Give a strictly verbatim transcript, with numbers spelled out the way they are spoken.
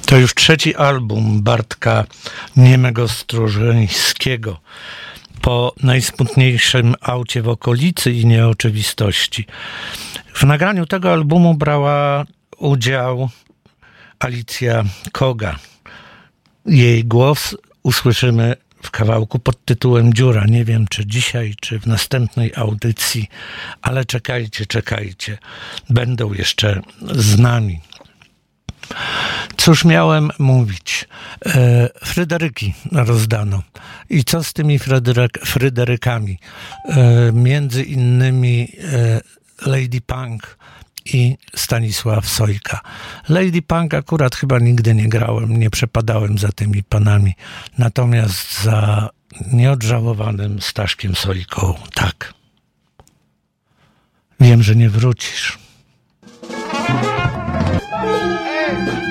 To już trzeci album Bartka Niemego Stróżyńskiego. Po najsmutniejszym aucie w okolicy i nieoczywistości. W nagraniu tego albumu brała udział Alicja Koga. Jej głos usłyszymy w kawałku pod tytułem Dziura. Nie wiem, czy dzisiaj, czy w następnej audycji, ale czekajcie, czekajcie. Będą jeszcze z nami. Cóż miałem mówić? E, Fryderyki rozdano. I co z tymi Fryderyk, Fryderykami? E, między innymi e, Lady Punk i Stanisław Sojka. Lady Punk akurat chyba nigdy nie grałem, nie przepadałem za tymi panami. Natomiast za nieodżałowanym Staszkiem Sojką tak. Wiem, że nie wrócisz. Hey!